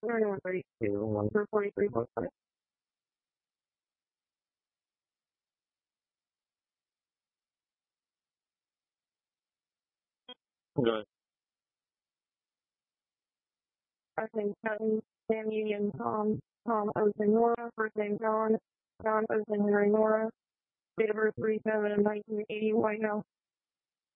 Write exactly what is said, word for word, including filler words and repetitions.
Number thirty-two, one for forty-three, both sides. Good. I think Kevin, Sam Union, Tom, Tom Ocean Nora, first name John, John Ocean Henry Nora, date of birth three seven nineteen eighty, White House.